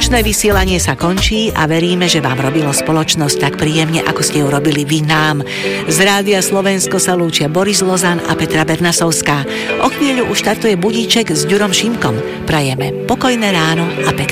Nočné vysielanie sa končí a veríme, že vám robilo spoločnosť tak príjemne, ako ste ju robili vy nám. Z Rádia Slovensko sa lúčia Boris Lozan a Petra Bernasovská. O chvíľu už štartuje budíček s Ďurom Šimkom. Prajeme pokojné ráno a pekný